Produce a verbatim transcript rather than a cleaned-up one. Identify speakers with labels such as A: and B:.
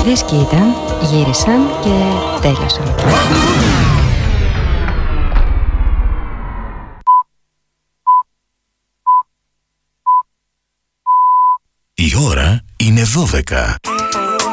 A: Δίσκοι ήταν, γύρισαν και τέλειωσαν.
B: Η ώρα είναι δώδεκα.